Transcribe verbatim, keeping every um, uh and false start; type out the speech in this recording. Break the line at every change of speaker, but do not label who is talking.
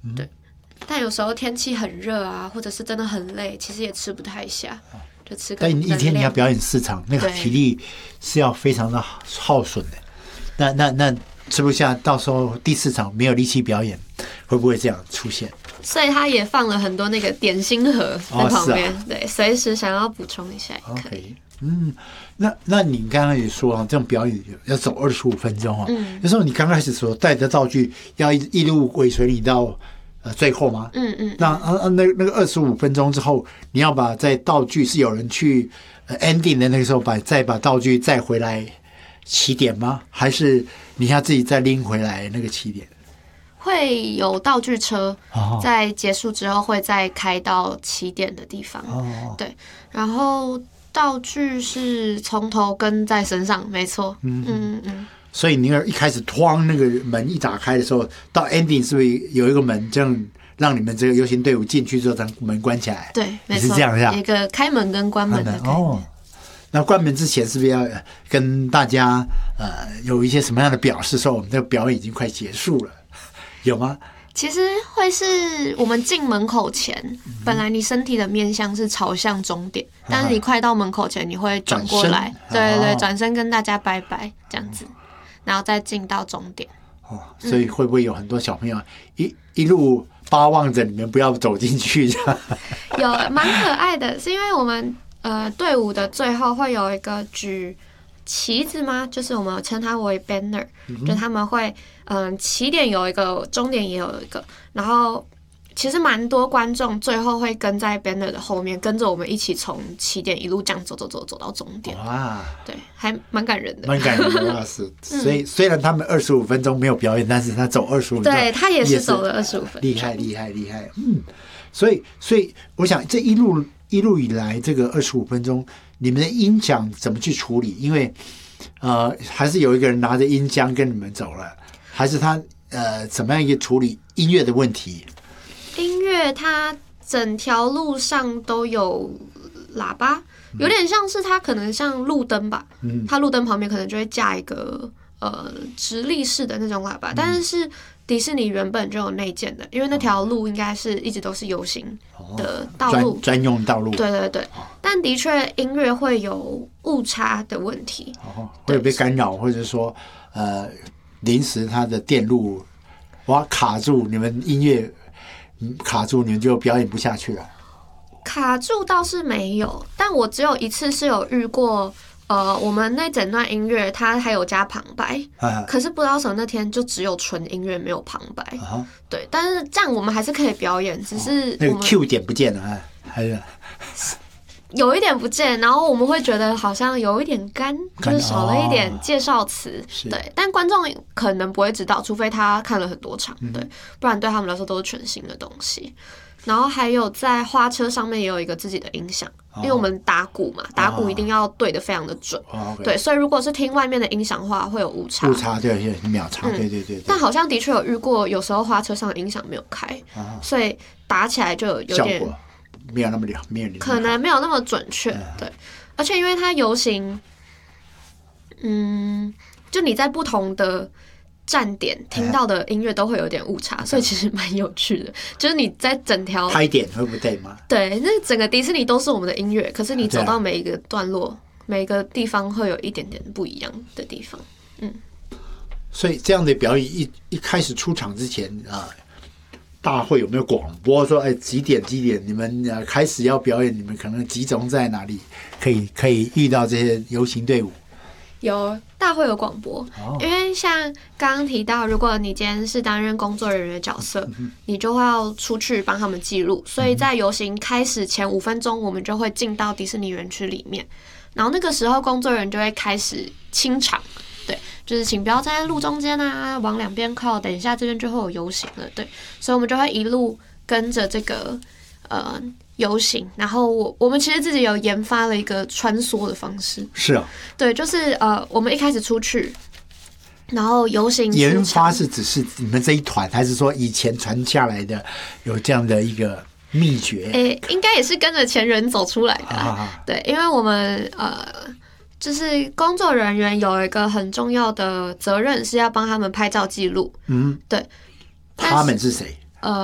嗯、对。但有时候天气很热啊，或者是真的很累，其实也吃不太下，就吃个。
但一天你要表演四场，那个体力是要非常的耗损的。那那那吃不下，到时候第四场没有力气表演，会不会这样出现？
所以他也放了很多那个点心盒在旁边，
哦啊、
对，随时想要补充一下也可以。
Okay. 嗯，那那你刚刚也说啊，这种表演要走二十五分钟啊，嗯，有时候你刚开始说带着道具要一一路尾随你到。呃，最后吗？
嗯嗯。
那呃那那个二十五分钟之后，你要把在道具是有人去、呃、ending 的那个时候把再把道具再回来起点吗？还是你要自己再拎回来那个起点？
会有道具车，哦、在结束之后会再开到起点的地方。哦。对，然后道具是从头跟在身上，没错。嗯嗯嗯。
所以你一开始突那个门一打开的时候，到 ending 是不是有一个门，这样让你们这个游行队伍进去之后，将门关起来？
对，没错，
是这样呀。
一个开门跟关门的概念。哦，
那关门之前是不是要跟大家呃有一些什么样的表示，说我们这个表演已经快结束了，有吗？
其实会是我们进门口前，嗯、本来你身体的面向是朝向终点，啊、但是你快到门口前，你会转过来，对对，转身跟大家拜拜，这样子。然后再进到终点，
哦，所以会不会有很多小朋友一一路巴望着你们不要走进去？
有蛮可爱的，是因为我们呃队伍的最后会有一个举旗子吗？就是我们称它为 banner，、嗯、就他们会嗯、呃、起点有一个，终点也有一个，然后。其实蛮多观众最后会跟在 banner 的后面，跟着我们一起从起点一路这样走走走走到终点。哇，对，还蛮感人的，
蛮感人的，哇是。所以虽然他们二十五分钟没有表演，但是他走二十五分钟，
对他也是走了二十五分钟，
厉害厉害厉害。嗯，所以所以我想这一路一路以来，这个二十五分钟，你们的音响怎么去处理？因为呃，还是有一个人拿着音箱跟你们走了，还是他呃怎么样一个处理音乐的问题？
音乐它整条路上都有喇叭，有点像是它可能像路灯吧，嗯、它路灯旁边可能就会架一个呃直立式的那种喇叭，嗯、但是是迪士尼原本就有内建的，因为那条路应该是一直都是游行的道路，
专、哦、用道路。
对对对，哦、但的确音乐会有误差的问题，
哦、会有被干扰，或者说呃临时它的电路哇卡住，你们音乐。卡住，你们就表演不下去了。
卡住倒是没有，但我只有一次是有遇过，呃，我们那整段音乐它还有加旁白，啊、可是不知道什么那天就只有纯音乐没有旁白。啊、对，但是这样我们还是可以表演，只是、哦、
那个 Q 点不见了，还是
有一点不见，然后我们会觉得好像有一点干，就是少了一点介绍词，哦、对，但观众可能不会知道，除非他看了很多场，嗯、对，不然对他们来说都是全新的东西。然后还有在花车上面也有一个自己的音响，哦、因为我们打鼓嘛，打鼓一定要对得非常的准，哦、对，所以如果是听外面的音响的话，会有误差，
误差对，秒差，嗯、对对 对, 对。
但好像的确有遇过，有时候花车上的音响没有开，哦、所以打起来就有点。
没有那么没有
可能没有那么准确，嗯、对，而且因为它游行，嗯，就你在不同的站点听到的音乐都会有点误差，嗯、所以其实蛮有趣的。就是你在整条
拍点会不对吗？
对，那整个迪士尼都是我们的音乐，可是你走到每一个段落、啊、每个地方会有一点点不一样的地方，嗯。
所以这样的表演一一开始出场之前啊。大会有没有广播说，哎，几点几点你们呃开始要表演？你们可能集中在哪里？可以可以遇到这些游行队伍？
有大会有广播，哦、因为像刚刚提到，如果你今天是担任工作人员的角色，嗯、你就会要出去帮他们记录，所以在游行开始前五分钟，我们就会进到迪士尼园区里面，然后那个时候工作人员就会开始清场。对，就是请不要站在路中间啊，往两边靠，等一下这边就会有游行了。对，所以我们就会一路跟着这个呃游行，然后我我们其实自己有研发了一个穿梭的方式。
是啊，
对，就是呃我们一开始出去，然后游行
研发是只是你们这一团，还是说以前传下来的有这样的一个秘诀？
诶，应该也是跟着前人走出来的。啊、对，因为我们呃。就是工作人员有一个很重要的责任，是要帮他们拍照记录。嗯，对。
他们是谁？